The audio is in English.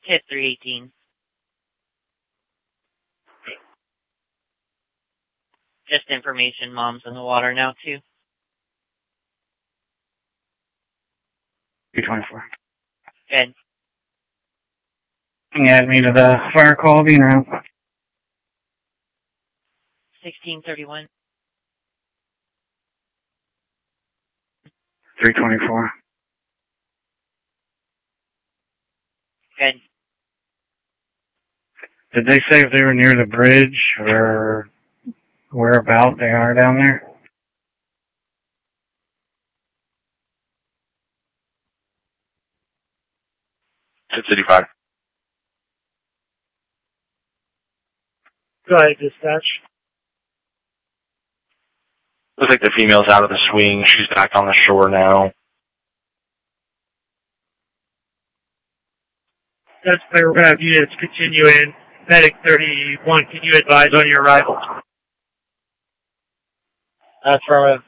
Hit 318. Just information, mom's in the water now, too. 324. Good. Can you add me to the fire call being around? 1631. 324. Good. Did they say if they were near the bridge or whereabout they are down there? City 5. Go ahead, dispatch. Looks like the female's out of the swing. She's back on the shore now. That's clear. We're going to have units continue in. Medic 31, can you advise on your arrival? Affirmative.